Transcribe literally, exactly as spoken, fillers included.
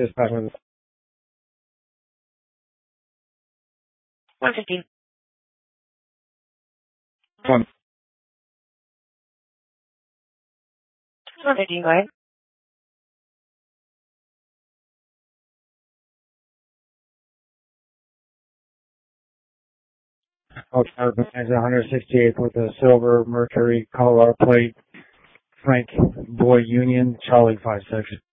Dispatch with one fifteen. one. one fifteen, go ahead. Hotel one sixty-eight with a silver Mercury Colorado plate. Frank Boy Union, Charlie five six.